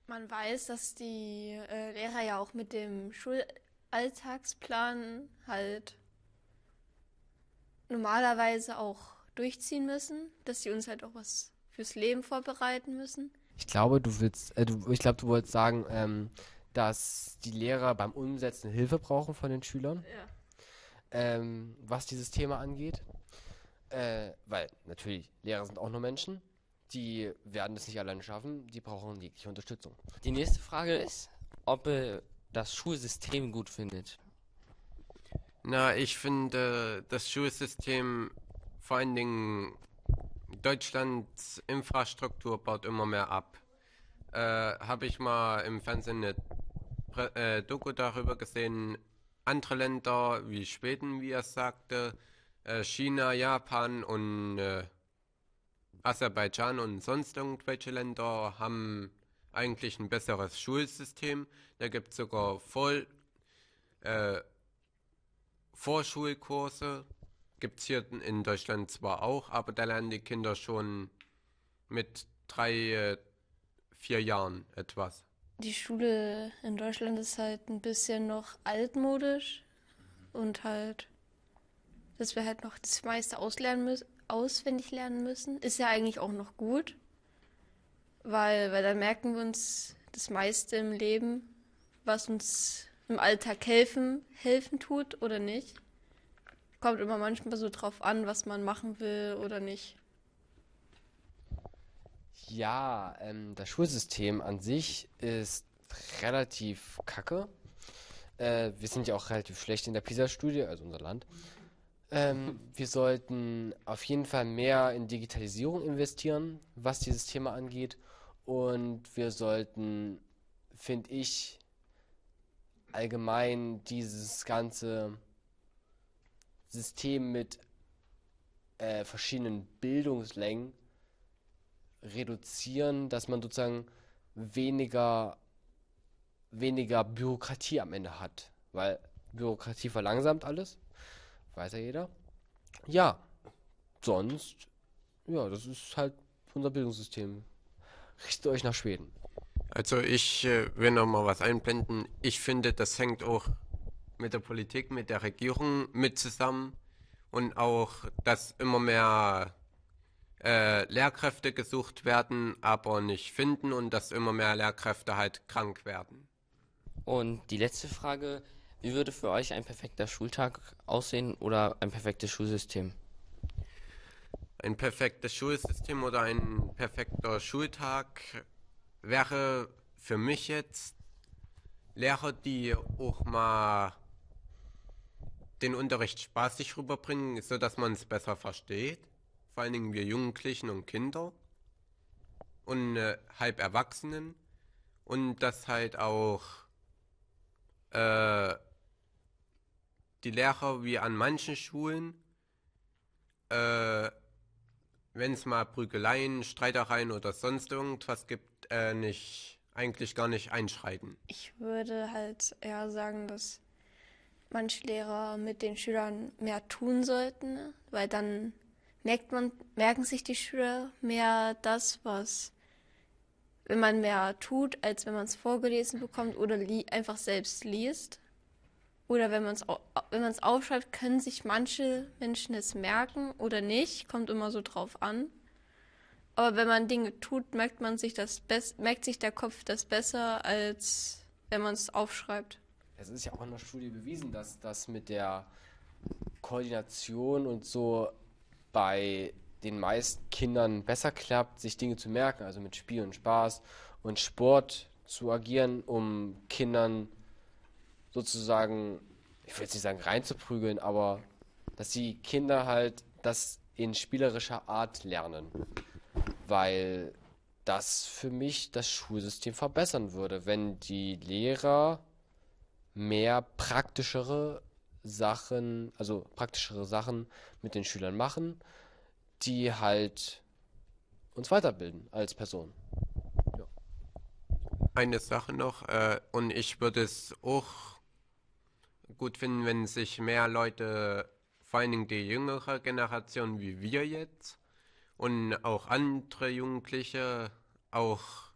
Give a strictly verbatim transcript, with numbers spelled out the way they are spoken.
Man weiß, dass die äh, Lehrer ja auch mit dem Schulalltagsplan halt normalerweise auch durchziehen müssen, dass sie uns halt auch was fürs Leben vorbereiten müssen. Ich glaube, du willst, äh, du, ich glaube, du wolltest sagen, ähm, dass die Lehrer beim Umsetzen Hilfe brauchen von den Schülern, Ja. ähm, was dieses Thema angeht. Äh, weil natürlich, Lehrer sind auch nur Menschen, die werden das nicht alleine schaffen, die brauchen jegliche Unterstützung. Die nächste Frage ist, ob ihr das Schulsystem gut findet. Na, ich finde das Schulsystem, vor allen Dingen Deutschlands Infrastruktur baut immer mehr ab. Äh, Habe ich mal im Fernsehen eine Prä äh, Doku darüber gesehen, andere Länder wie Schweden, wie er sagte, äh, China, Japan und äh, Aserbaidschan und sonst irgendwelche Länder haben eigentlich ein besseres Schulsystem. Da gibt es sogar voll äh, Vorschulkurse. Gibt es hier in Deutschland zwar auch, aber da lernen die Kinder schon mit drei, äh, vier Jahren etwas. Die Schule in Deutschland ist halt ein bisschen noch altmodisch und halt, dass wir halt noch das meiste auslernen müssen, auswendig lernen müssen, ist ja eigentlich auch noch gut, weil, weil dann merken wir uns das meiste im Leben, was uns im Alltag helfen, helfen tut oder nicht. Kommt immer manchmal so drauf an, was man machen will oder nicht. Ja, ähm, das Schulsystem an sich ist relativ kacke. Äh, wir sind ja auch relativ schlecht in der PISA-Studie, also unser Land. Ähm, wir sollten auf jeden Fall mehr in Digitalisierung investieren, was dieses Thema angeht. Und wir sollten, finde ich, allgemein dieses ganze System mit äh, verschiedenen Bildungslängen reduzieren, dass man sozusagen weniger, weniger Bürokratie am Ende hat. Weil Bürokratie verlangsamt alles, weiß ja jeder. Ja, sonst, ja, das ist halt unser Bildungssystem. Richtet euch nach Schweden. Also ich äh, will noch mal was einblenden. Ich finde, das hängt auch mit der Politik, mit der Regierung mit zusammen und auch, dass immer mehr äh, Lehrkräfte gesucht werden, aber nicht finden und dass immer mehr Lehrkräfte halt krank werden. Und die letzte Frage, wie würde für euch ein perfekter Schultag aussehen oder ein perfektes Schulsystem? Ein perfektes Schulsystem oder ein perfekter Schultag wäre für mich jetzt Lehrer, die auch mal den Unterricht spaßig rüberbringen, sodass man es besser versteht. Vor allen Dingen wir Jugendlichen und Kinder und äh, halb Erwachsenen. Und dass halt auch äh, die Lehrer wie an manchen Schulen, äh, wenn es mal Prügeleien, Streitereien oder sonst irgendwas gibt, äh, nicht, eigentlich gar nicht einschreiten. Ich würde halt eher sagen, dass manche Lehrer mit den Schülern mehr tun sollten, ne? Weil dann merkt man, merken sich die Schüler mehr das, was, wenn man mehr tut, als wenn man es vorgelesen bekommt oder li einfach selbst liest. Oder wenn man es wenn man es aufschreibt, können sich manche Menschen es merken oder nicht, kommt immer so drauf an. Aber wenn man Dinge tut, merkt man sich das bess merkt sich der Kopf das besser, als wenn man es aufschreibt. Es ist ja auch in der Studie bewiesen, dass das mit der Koordination und so bei den meisten Kindern besser klappt, sich Dinge zu merken, also mit Spiel und Spaß und Sport zu agieren, um Kindern sozusagen, ich will jetzt nicht sagen reinzuprügeln, aber dass die Kinder halt das in spielerischer Art lernen, weil das für mich das Schulsystem verbessern würde, wenn die Lehrer mehr praktischere Sachen, also praktischere Sachen mit den Schülern machen, die halt uns weiterbilden als Person. Ja. Eine Sache noch, äh, und ich würde es auch gut finden, wenn sich mehr Leute, vor allen Dingen die jüngere Generation wie wir jetzt und auch andere Jugendliche auch